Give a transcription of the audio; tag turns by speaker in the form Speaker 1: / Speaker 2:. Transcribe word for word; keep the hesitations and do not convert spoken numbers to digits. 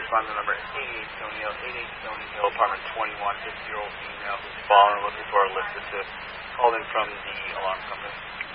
Speaker 1: respond to number eighty-eight Stony Hill, eighty-eight Stony Hill, apartment twenty-one, fifty-year-old female who's fallen, looking for a lift to called in from the alarm company.